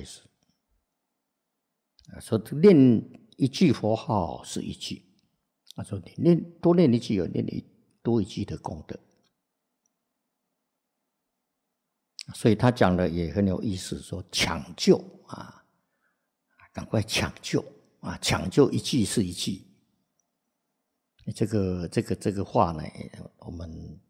思。说念一句佛号是一句，说你多念一句有多一句的功德。所以他讲的也很有意思，说抢救啊，赶快抢救啊，抢救一句是一句。这个话呢，我们